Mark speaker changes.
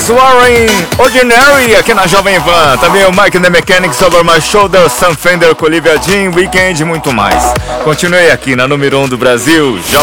Speaker 1: Warren, Ordinary, aqui na Jovem Pan. Também o Mike and the Mechanics, Over My Shoulder, Sam Fender com Olivia Dean, Weekend e muito mais. Continue aqui na número 1 do Brasil,